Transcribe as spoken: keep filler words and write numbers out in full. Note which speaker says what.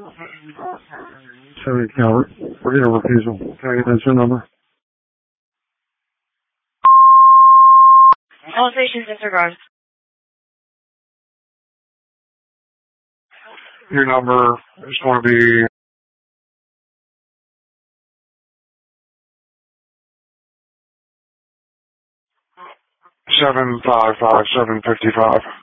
Speaker 1: Sorry, Calvert. We're getting a refusal. Can I get that your number?
Speaker 2: All stations disregard.
Speaker 1: Your number is going to be seven five five seven fifty five.